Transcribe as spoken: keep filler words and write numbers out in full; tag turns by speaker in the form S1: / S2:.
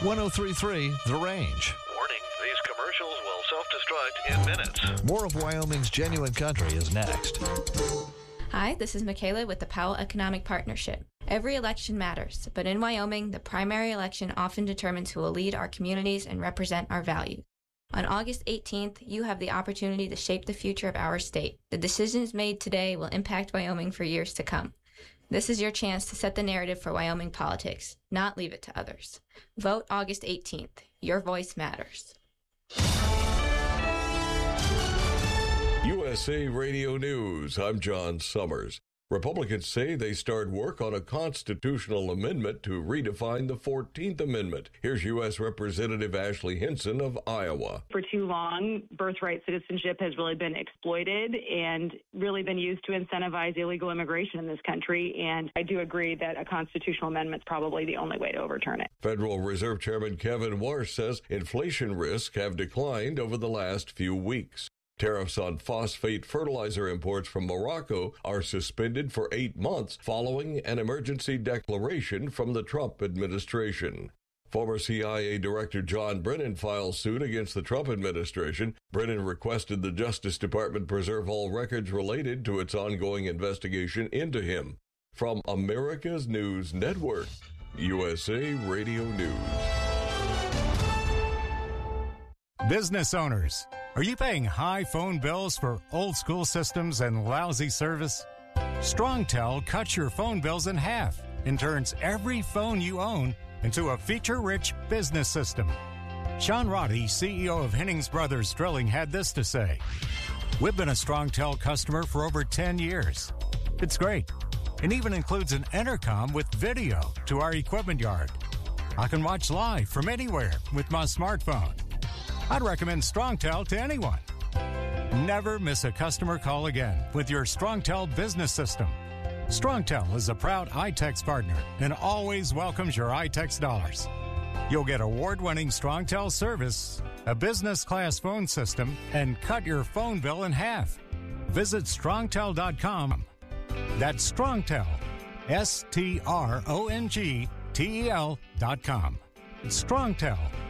S1: one oh three point three The Range.
S2: Warning, these commercials will self-destruct in minutes.
S1: More of Wyoming's Genuine Country is next.
S3: Hi, this is Michaela with the Powell Economic Partnership. Every election matters, but in Wyoming, the primary election often determines who will lead our communities and represent our values. On August eighteenth, you have the opportunity to shape the future of our state. The decisions made today will impact Wyoming for years to come. This is your chance to set the narrative for Wyoming politics, not leave it to others. Vote August eighteenth. Your voice matters.
S4: U S A Radio News, I'm John Summers. Republicans say they start work on a constitutional amendment to redefine the fourteenth Amendment. Here's U S Representative Ashley Hinson of Iowa.
S5: For too long, birthright citizenship has really been exploited and really been used to incentivize illegal immigration in this country. And I do agree that a constitutional amendment is probably the only way to overturn it.
S4: Federal Reserve Chairman Kevin Warsh says inflation risks have declined over the last few weeks. Tariffs on phosphate fertilizer imports from Morocco are suspended for eight months following an emergency declaration from the Trump administration. Former C I A Director John Brennan files suit against the Trump administration. Brennan requested the Justice Department preserve all records related to its ongoing investigation into him. From America's News Network, U S A Radio News.
S6: Business owners, are you paying high phone bills for old school systems and lousy service? StrongTel cuts your phone bills in half and turns every phone you own into a feature-rich business system. Sean Roddy, C E O of Hennings Brothers Drilling, had this to say. We've been a StrongTel customer for over ten years. It's great, and even includes an intercom with video to our equipment yard. I can watch live from anywhere with my smartphone. I'd recommend StrongTel to anyone. Never miss a customer call again with your StrongTel business system. StrongTel is a proud iTex partner and always welcomes your iTex dollars. You'll get award-winning StrongTel service, a business-class phone system, and cut your phone bill in half. Visit strongtel dot com. That's StrongTel, S T R O N G T E L dot com. It's StrongTel.